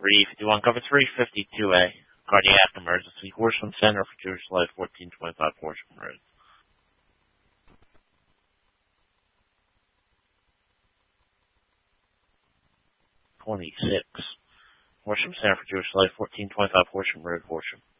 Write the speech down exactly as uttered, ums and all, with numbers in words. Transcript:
three fifty-one, cover three fifty-two A, cardiac emergency, Horsham Center for Jewish Life, fourteen twenty-five Horsham Road. twenty-six. Horsham Center for Jewish Life, fourteen twenty-five Horsham Road, Horsham.